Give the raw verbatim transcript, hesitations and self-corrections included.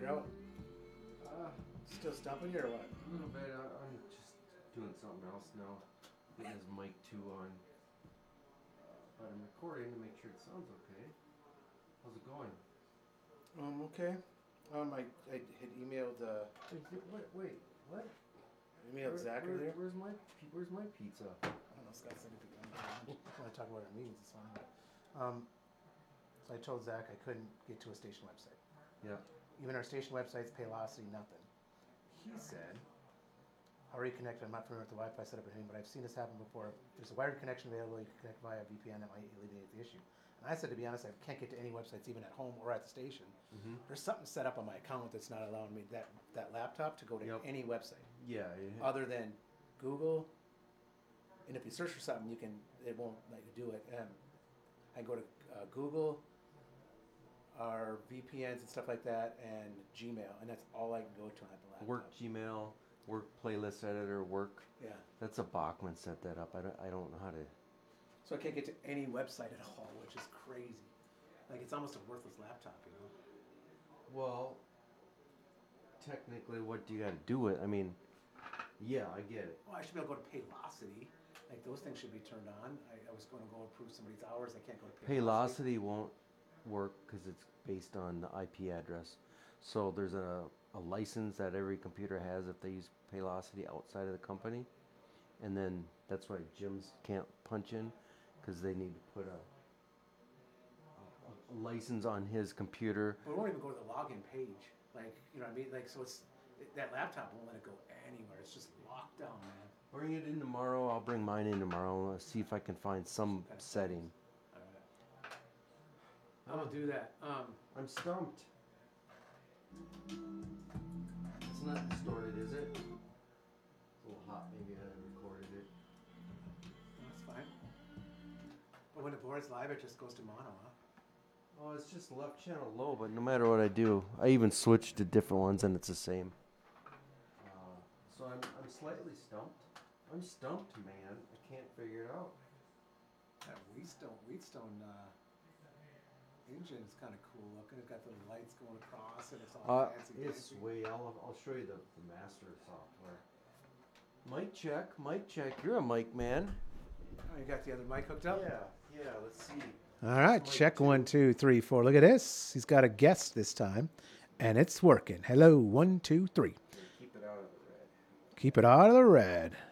out? Uh, still stumping you or what? A little bit. I, I'm just doing something else now. Getting his mic two on. Uh, but I'm recording to make sure it sounds okay. How's it going? Um, okay. Um, I, I had emailed, uh... Wait, wait, wait what? Emailed where, Zach where, earlier. Where's my, where's my pizza? I don't know, Scott said if you want to talk about our meetings, it's fine. Um, so I told Zach I couldn't get to a station website. Yeah. Even our station websites, Paylocity, nothing. He said, already connected, I'm not familiar with the Wi-Fi setup or anything, but I've seen this happen before. There's a wired connection available, you can connect via V P N, that might alleviate the issue. And I said, to be honest, I can't get to any websites, even at home or at the station. Mm-hmm. There's something set up on my account that's not allowing me, that, that laptop, to go to yep. any website. Yeah, yeah. Other than Google. And if you search for something, you can, it won't let you do it. Um, I go to uh, Google, our V P Ns and stuff like that, and Gmail, and that's all I can go to on the laptop. Work Gmail, work playlist editor, work. Yeah. That's a Bachman set that up. I don't, I don't know how to. So I can't get to any website at all, which is crazy. Like, it's almost a worthless laptop, you know? Well, technically, what do you got to do with? I mean, yeah, I get it. Well, I should be able to go to Paylocity. Like, those things should be turned on. I, I was going to go approve somebody's hours. I can't go to Paylocity. Paylocity won't work because it's based on the I P address. So there's a, a license that every computer has if they use Paylocity outside of the company. And then that's why gyms can't punch in, because they need to put a, a, a license on his computer. But we won't even go to the login page. Like, you know what I mean? Like, so it's, that laptop won't let it go anywhere. It's just locked down, man. Bring it in tomorrow. I'll bring mine in tomorrow. I'll see if I can find some Okay. setting. I will do that. Um, I'm stumped. It's not distorted, is it? It's a little hot. Maybe I recorded it. That's fine. But when the board's live, it just goes to mono, huh? Oh, it's just left channel low, but no matter what I do, I even switched to different ones and it's the same. Uh, so I'm, I'm slightly stumped. I'm stumped, man. I can't figure it out. That Wheatstone, Wheatstone uh, engine is kind of cool looking. It's got the lights going across and it's all Uh, fancy. it's fancy. way. I'll I'll show you the, the master software. Mic check, mic check. You're a mic man. Oh, you got the other mic hooked up? Yeah, yeah. Let's see. All right, check two. one, two, three, four. Look at this. He's got a guest this time, and it's working. Hello, one, two, three. Keep it out of the red. Keep it out of the red.